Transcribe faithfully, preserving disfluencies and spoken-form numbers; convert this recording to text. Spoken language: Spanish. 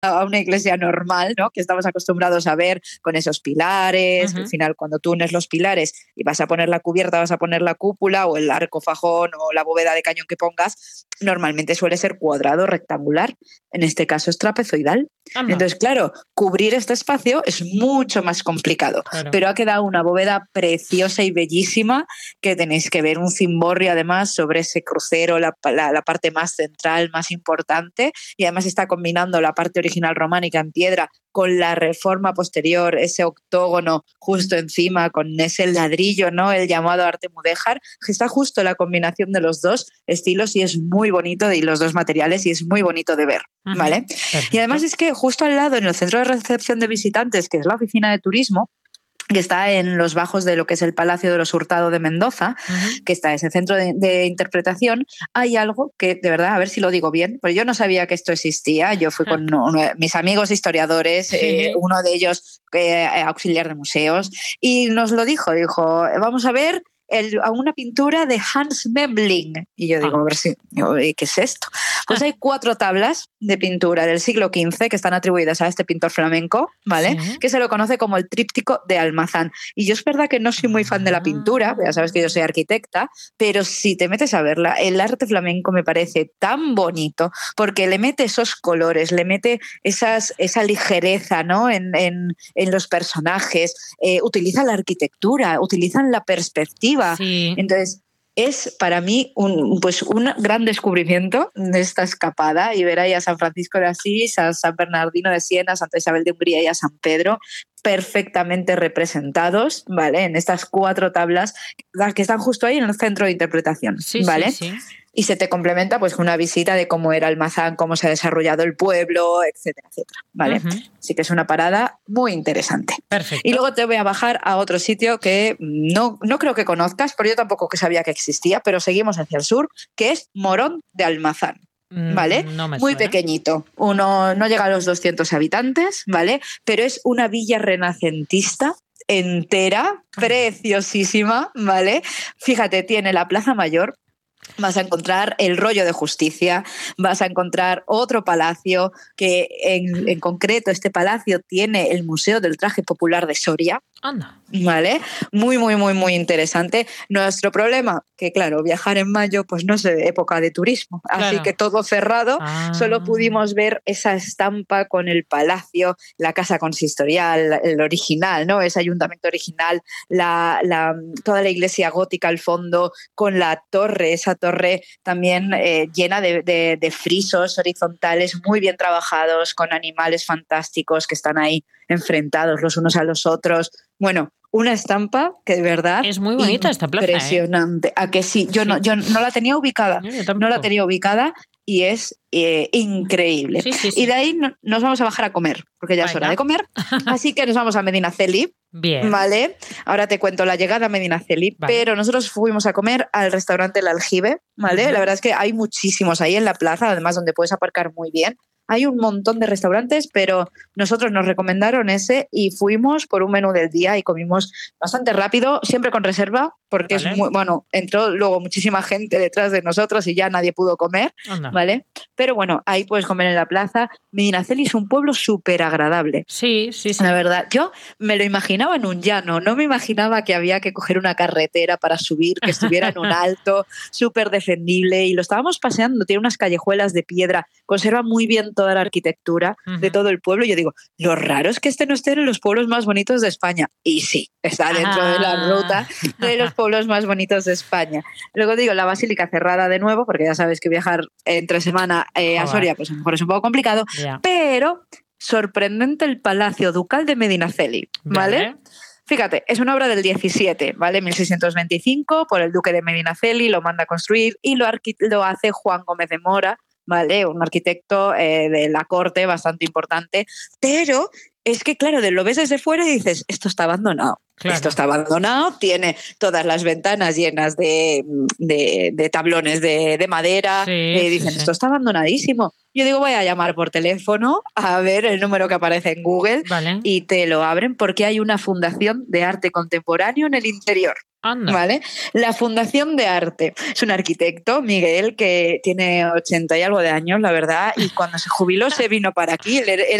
a una iglesia normal, ¿no? Que estamos acostumbrados a ver con esos pilares, uh-huh. que al final cuando tú unes los pilares y vas a poner la cubierta, vas a poner la cúpula o el arco fajón o la bóveda de cañón que pongas, normalmente suele ser cuadrado, rectangular. En este caso es trapezoidal. Anda. Entonces, claro, cubrir este espacio es mucho más complicado, claro. pero ha quedado una bóveda preciosa y bellísima que tenéis que ver, un cimborrio además sobre ese crucero, la, la, la parte más central, más importante, y además está combinando la parte original románica en piedra con la reforma posterior, ese octógono justo encima, con ese ladrillo, ¿no? El llamado arte mudéjar, que está justo la combinación de los dos estilos y es muy bonito, y los dos materiales, y es muy bonito de ver, uh-huh. ¿vale? Perfecto. Y además es que justo al lado, en el centro de recepción de visitantes, que es la oficina de turismo, que está en los bajos de lo que es el Palacio de los Hurtado de Mendoza, uh-huh. que está ese centro de, de interpretación, hay algo que, de verdad, a ver si lo digo bien, porque yo no sabía que esto existía. Yo fui con uno, mis amigos historiadores, sí. eh, uno de ellos eh, auxiliar de museos, y nos lo dijo, dijo, vamos a ver El, a una pintura de Hans Memling. Y yo digo, ah. a ver si, ¿qué es esto? Pues hay cuatro tablas de pintura del siglo quince que están atribuidas a este pintor flamenco, ¿vale? ¿Sí? Que se lo conoce como el tríptico de Almazán. Y yo es verdad que no soy muy fan de la pintura, ya sabes que yo soy arquitecta, pero si te metes a verla, el arte flamenco me parece tan bonito porque le mete esos colores, le mete esas, esa ligereza, ¿no? en, en, en los personajes, eh, utiliza la arquitectura, utilizan la perspectiva. Sí. Entonces, es para mí un, pues un gran descubrimiento de esta escapada, y ver ahí a San Francisco de Asís, a San Bernardino de Siena, a Santa Isabel de Hungría y a San Pedro perfectamente representados, ¿vale? En estas cuatro tablas que están justo ahí en el centro de interpretación, sí, ¿vale? Sí, sí. Y se te complementa pues con una visita de cómo era Almazán, cómo se ha desarrollado el pueblo, etcétera, etcétera, ¿vale? Uh-huh. Así que es una parada muy interesante. Perfecto. Y luego te voy a bajar a otro sitio que no, no creo que conozcas, pero yo tampoco que sabía que existía, pero seguimos hacia el sur, que es Morón de Almazán. ¿Vale? No me Muy suena. Pequeñito, uno no llega a los doscientos habitantes, ¿vale? Pero es una villa renacentista entera, preciosísima, ¿vale? Fíjate, tiene la Plaza Mayor, vas a encontrar el Rollo de Justicia, vas a encontrar otro palacio que en, en concreto este palacio tiene el Museo del Traje Popular de Soria. Anda. ¿Vale? Muy, muy, muy, muy interesante. Nuestro problema, que claro, viajar en mayo, pues no es época de turismo, claro. Así que todo cerrado, ah. solo pudimos ver esa estampa con el palacio, la casa consistorial, el original, ¿no? Ese ayuntamiento original, la, la, toda la iglesia gótica al fondo, con la torre, esa torre también eh, llena de, de, de frisos horizontales muy bien trabajados, con animales fantásticos que están ahí enfrentados los unos a los otros. Bueno, una estampa que de verdad es muy bonita esta plaza, impresionante. ¿Eh? ¿A que sí? Yo, sí. No, yo no la tenía ubicada, no, no la tenía ubicada y es eh, increíble. Sí, sí, sí. Y de ahí no, nos vamos a bajar a comer, porque ya Venga. Es hora de comer. Así que nos vamos a Medinaceli. Bien. Vale. Ahora te cuento la llegada a Medinaceli, vale. Pero nosotros fuimos a comer al restaurante El Aljibe, ¿vale? Uh-huh. La verdad es que hay muchísimos ahí en la plaza, además donde puedes aparcar muy bien. Hay un montón de restaurantes, pero nosotros nos recomendaron ese y fuimos por un menú del día y comimos bastante rápido, siempre con reserva, porque vale. Es muy, bueno, entró luego muchísima gente detrás de nosotros y ya nadie pudo comer, Anda. ¿Vale? Pero bueno, ahí puedes comer en la plaza. Medinaceli es un pueblo súper agradable. Sí, sí, sí. La verdad, yo me lo imaginaba en un llano, no me imaginaba que había que coger una carretera para subir, que estuviera en un alto, súper defendible, y lo estábamos paseando, tiene unas callejuelas de piedra, conserva muy bien toda la arquitectura uh-huh. de todo el pueblo. Yo digo, lo raro es que este no esté en los pueblos más bonitos de España. Y sí, está dentro ah. de la ruta de los pueblos más bonitos de España. Luego digo, la Basílica cerrada de nuevo, porque ya sabes que viajar entre semana eh, a Soria pues a lo mejor es un poco complicado, yeah. pero sorprendente el Palacio Ducal de Medinaceli, ¿vale? Vale. Fíjate, es una obra del diecisiete, ¿vale? mil seiscientos veinticinco, por el duque de Medinaceli, lo manda a construir y lo, arqui- lo hace Juan Gómez de Mora, ¿vale? Un arquitecto eh, de la corte bastante importante, pero es que, claro, lo ves desde fuera y dices, esto está abandonado. Claro. Esto está abandonado, tiene todas las ventanas llenas de, de, de tablones de, de madera. Sí, eh, sí, dicen, sí. esto está abandonadísimo. Yo digo, voy a llamar por teléfono a ver el número que aparece en Google Vale. y te lo abren porque hay una fundación de arte contemporáneo en el interior. Anda. ¿Vale? La Fundación de Arte. Es un arquitecto, Miguel, que tiene ochenta y algo de años, la verdad, y cuando se jubiló se vino para aquí. Él